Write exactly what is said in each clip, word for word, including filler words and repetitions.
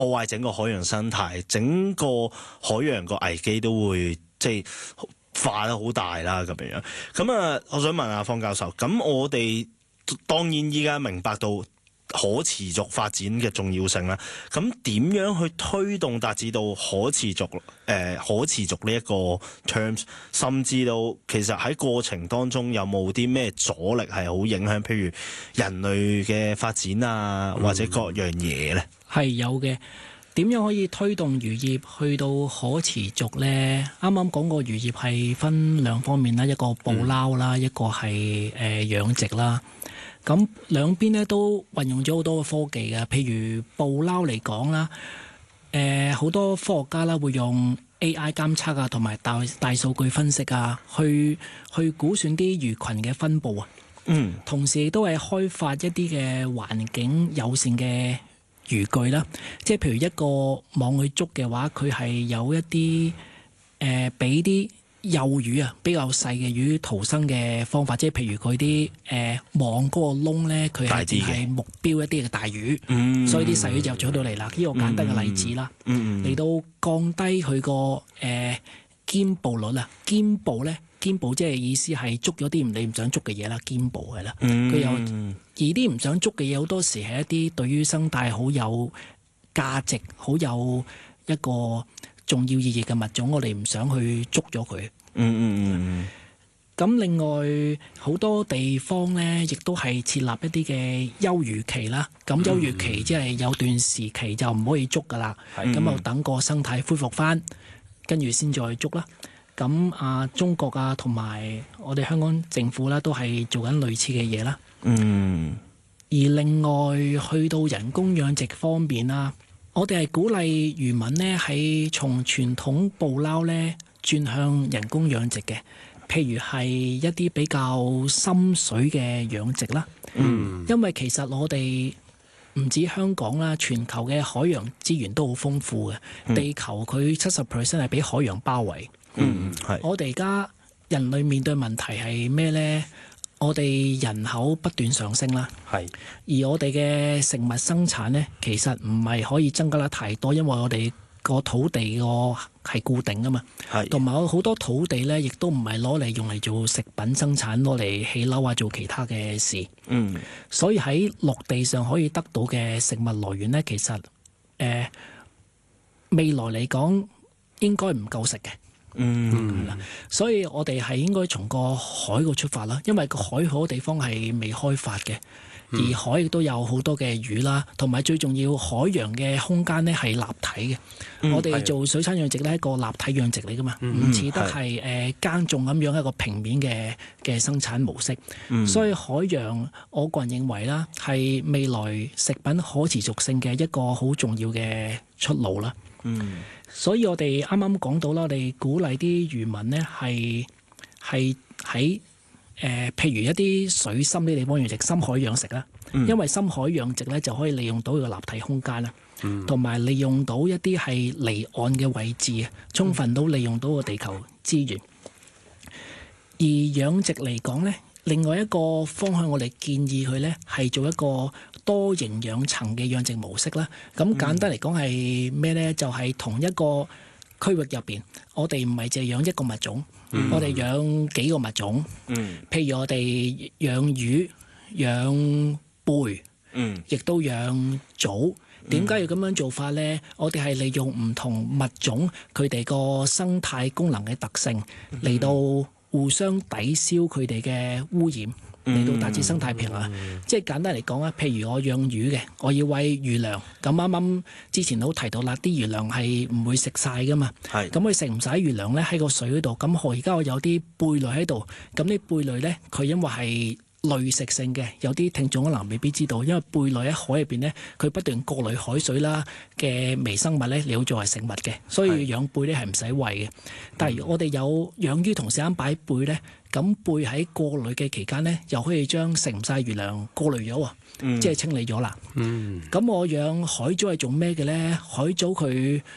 破壞整個海洋生態，整個海洋個危機都會即係化得好大啦咁樣樣。咁啊，我想問下方教授，咁我哋當然依家明白到可持續發展嘅重要性啦，咁點樣去推動達至到可持續誒、呃、可持續呢一個 terms， 甚至到其實喺過程當中有冇啲咩阻力係好影響，譬如人類嘅發展啊，或者各樣嘢咧？ 係有嘅。點樣可以推動漁業去到可持續呢？啱啱講過漁業係分兩方面啦，一個捕撈啦，一個係誒養殖啦。咁兩邊咧都運用咗好多嘅科技嘅，譬如捕撈嚟講啦，誒、呃、好多科學家啦會用 A I 監測啊，同埋大大數據分析啊，去去估算啲魚群嘅分佈啊。嗯，同時亦都係開發一啲嘅環境友善嘅漁具啦，即係譬如一個網去捉嘅話，佢係有一啲誒俾啲幼魚啊，比較細嘅魚逃生嘅方法，即係譬如佢啲誒網嗰個窿咧，佢係淨係目標一啲嘅大魚，嗯、所以啲細魚就出到嚟啦。呢、這個簡單嘅例子啦，嚟、嗯嗯、到降低佢個誒兼捕率啊，兼捕咧，兼捕即係意思係捉咗啲你唔想捉嘅嘢啦，兼捕係啦，佢、嗯、有而啲唔想捉嘅嘢，好多時係一啲對於生態好有價值、好有一個重要意義嘅物種，我哋唔想去捉咗佢。嗯嗯嗯。咁另外好多地方咧，亦都係設立一啲嘅休漁期啦。咁休漁期即係有段時期就唔可以捉噶啦。咁就等個生態恢復翻，跟住先再捉啦。咁啊，中國啊，同埋我哋香港政府啦，都係做緊類似嘅嘢啦。嗯。而另外去到人工養殖方面啦，我哋係鼓勵漁民呢係從傳統捕撈呢轉向人工養殖嘅，譬如係一啲比較深水嘅養殖啦。嗯，因為其實我哋唔止香港啦，全球嘅海洋資源都好豐富嘅。嗯、地球佢七十 percent 係俾海洋包圍。嗯，係。我哋而家人類面對問題係咩呢？我哋人口不斷上升啦，係。而我哋嘅食物生產呢，其實唔係可以增加得太多，因為我哋個土地個係固定噶嘛，係。同埋好多土地呢，亦都唔係攞嚟用嚟做食品生產，攞嚟起樓啊，做其他嘅事。嗯。所以喺陸地上可以得到嘅食物來源呢，其實誒、呃、未來嚟講應該唔夠食嘅。嗯，所以我哋係應該從個海度出發啦，因為個海好多地方係未開發嘅，而海亦都有好多嘅魚啦，同埋最重要海洋嘅空間呢係立體嘅。嗯、我哋做水產養殖呢係一個立體養殖嚟噶嘛，唔似、嗯、得係誒耕種咁樣一個平面嘅嘅生產模式。嗯、所以海洋我個人認為啦，係未來食品可持續性嘅一個好重要嘅出路啦。嗯。所以我哋啱啱講到啦，我哋鼓勵啲漁民呢係係喺誒譬如一啲水深啲地方養殖深海養殖啦，嗯、因為深海養殖咧就可以利用到個立體空間啦，同埋、嗯、利用到一啲係離岸嘅位置啊，充分到利用到個地球資源。而養殖嚟講呢，另外一個方向我哋建議佢呢係做一個多營養層嘅養殖模式啦，咁簡單嚟講係咩呢？就係、是、同一個區域入邊，我哋唔係淨係養一個物種，嗯、我哋養幾個物種。嗯、譬如我哋養魚、養貝，亦、嗯、都養藻。點解要咁樣做法呢？我哋係利用唔同物種佢哋個生態功能嘅特性嚟到互相抵消佢哋嘅污染。嚟到達至生態平衡，嗯、即係簡單嚟講啊，譬如我養魚嘅，我要餵魚糧，咁啱啱之前都提到啦，啲魚糧係唔會食晒噶嘛，咁佢食唔晒魚糧咧喺個水嗰度，咁我而家我有啲貝類喺度，咁啲貝類咧佢因為係濾食性嘅，有啲聽眾可能未必知道，因為貝類喺海入邊咧，佢不斷過濾海水啦嘅微生物咧，你要作為食物嘅，所以養貝咧係唔使餵嘅。但係如果我哋有養魚同時間擺貝咧，咁貝喺過濾嘅期間咧，又可以將食唔晒魚糧過濾咗喎，嗯、即係清理咗啦。咁、嗯、我養海藻係做咩嘅咧？海藻佢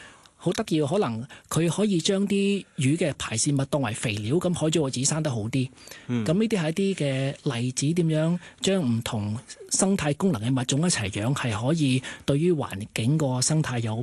好得意，可能佢可以將啲魚嘅排泄物當為肥料，咁海藻個子生得好啲。咁呢啲係一啲嘅例子，點樣將唔同生態功能嘅物種一齊養，係可以對於環境個生態有